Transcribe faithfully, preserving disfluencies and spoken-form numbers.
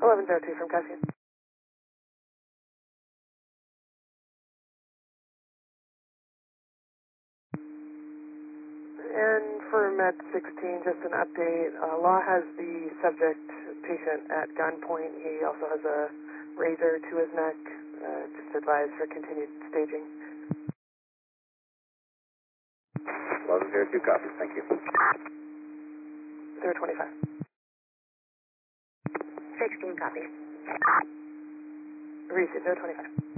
eleven oh two from Cassian. And for Med sixteen, just an update. Uh, Law has the subject patient at gunpoint. He also has a razor to his neck. Uh, just advised for continued staging. eleven oh two copies, thank you. zero twenty-five. sixteen copies. Receive zero twenty-five.